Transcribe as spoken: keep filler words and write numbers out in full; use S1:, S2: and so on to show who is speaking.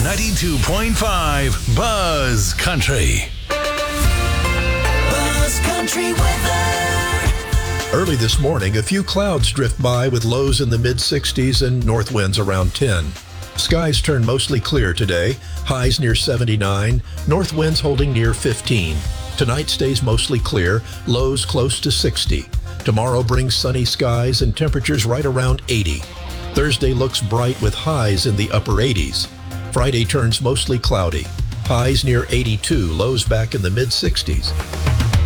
S1: ninety-two point five Buzz Country.
S2: Buzz Country weather.
S3: Early this morning, a few clouds drift by with lows in the mid sixties and north winds around ten. Skies turn mostly clear today, highs near seventy-nine, north winds holding near fifteen. Tonight stays mostly clear, lows close to sixty. Tomorrow brings sunny skies and temperatures right around eighty. Thursday looks bright with highs in the upper eighties. Friday turns mostly cloudy. Highs near eighty-two, lows back in the mid sixties.